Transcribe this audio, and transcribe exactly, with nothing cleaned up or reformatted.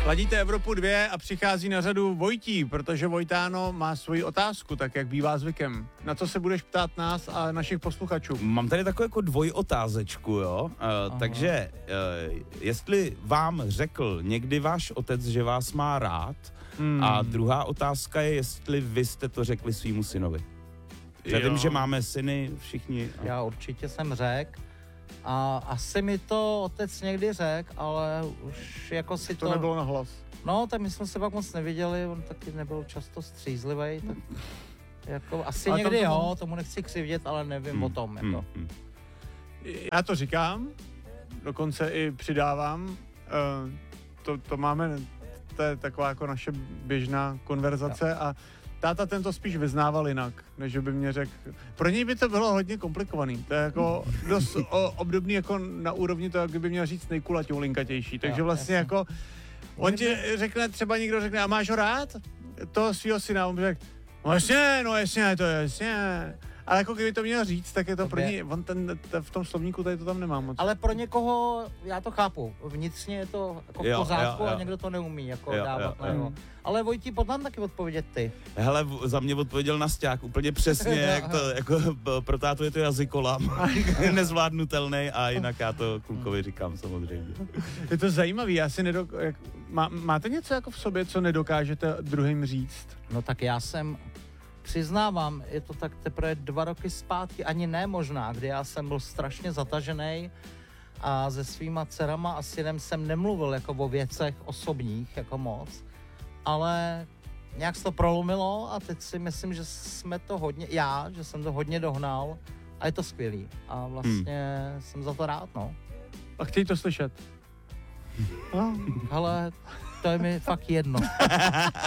Ladíte Evropu dva a přichází na řadu Vojtí, protože Vojtáno má svoji otázku, tak jak bývá zvykem. Na co se budeš ptát nás a našich posluchačů? Mám tady takovou jako dvojotázečku, jo. Uh, takže, uh, jestli vám řekl někdy váš otec, že vás má rád, hmm. a druhá otázka je, jestli vy jste to řekli svýmu synovi. Já vím, že máme syny všichni. A... Já určitě jsem řekl. A asi mi to otec někdy řekl, ale už jako si to... To nebylo na hlas. No, tak my jsme se pak moc neviděli, on taky nebyl často střízlivý, tak jako asi ale někdy to... jo, tomu nechci křivdět, ale nevím hmm. o tom, jako. Hmm. Hmm. Já to říkám, dokonce i přidávám, uh, to, to máme, to je taková jako naše běžná konverzace jo. A táta tento spíš vyznával jinak, než by mě řekl. Pro něj by to bylo hodně komplikovaný. To je jako dost o, obdobný jako na úrovni toho, kdyby měl říct nejkulatější, linkatější. Takže vlastně jako on ti řekne, třeba někdo řekne, a máš ho rád? Toho svýho syna, on řekne, no jasně, no jasně, to je jasně. Ale jako kdyby to měl říct, tak je to pro něj, on ten, ten, v tom slovníku tady to tam nemá moc. Ale pro někoho, já to chápu, vnitřně je to jako v pořádku a někdo to neumí jako jo, dávat jo, jo. Ale Vojtí, pojď nám taky odpovědět ty. Hele, za mě odpověděl Nasťák úplně přesně, jak to, jako pro tátu je to jazykolam, nezvládnutelný a jinak já to klukovi říkám samozřejmě. Je to zajímavý, já si nedok... Jak... Má, máte něco jako v sobě, co nedokážete druhým říct? No tak já jsem... Přiznávám, je to tak teprve dva roky zpátky, ani ne možná, kdy já jsem byl strašně zatažený a se svýma dcerama a synem jsem nemluvil jako o věcech osobních, jako moc, ale nějak se to prolomilo a teď si myslím, že jsme to hodně, já, že jsem to hodně dohnal a je to skvělý a vlastně hmm. jsem za to rád, no. A chtějí to slyšet? No, ale to je mi fakt jedno.